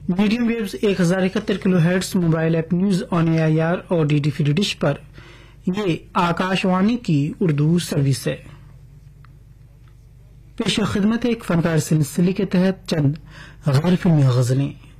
Medium waves 1071 kilohertz mobile app news on AIR और DD free dish पर ये आकाशवाणी की उर्दू सर्विस है। पेश खिदमत एक फनकार सिलसिले के तहत चंद गैर फिल्मी गजलें।